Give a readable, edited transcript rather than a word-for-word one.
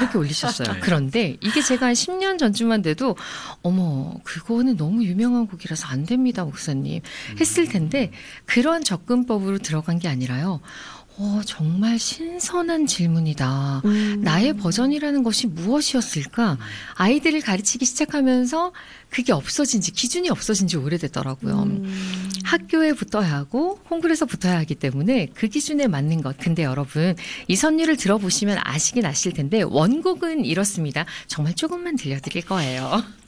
이렇게 올리셨어요. 그런데 이게 제가 한 10년 전쯤만 돼도 어머 그거는 너무 유명한 곡이라서 안 됩니다 목사님 했을 텐데 그런 접근법으로 들어간 게 아니라요. 정말 신선한 질문이다. 나의 버전이라는 것이 무엇이었을까? 아이들을 가르치기 시작하면서 그게 없어진 지, 기준이 없어진 지 오래됐더라고요. 학교에 붙어야 하고 콩쿨에서 붙어야 하기 때문에 그 기준에 맞는 것. 근데 여러분 이 선율을 들어보시면 아시긴 아실 텐데 원곡은 이렇습니다. 정말 조금만 들려드릴 거예요.